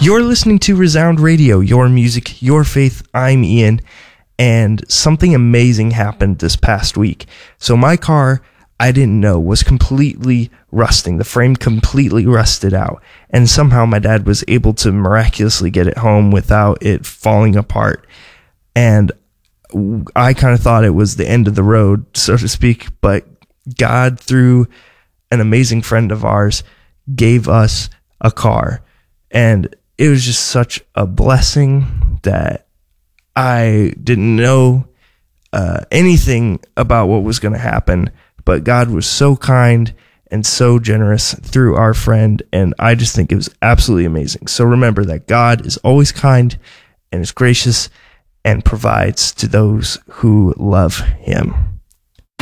You're listening to Resound Radio, your music, your faith. I'm Ian, and something amazing happened this past week. So my car, I didn't know, was completely rusting. The frame completely rusted out, and somehow my dad was able to miraculously get it home without it falling apart. And I kind of thought it was the end of the road, so to speak, but God, through an amazing friend of ours, gave us a car. And it was just such a blessing that I didn't know anything about what was going to happen, but God was so kind and so generous through our friend, and I just think it was absolutely amazing. So remember that God is always kind and is gracious and provides to those who love him.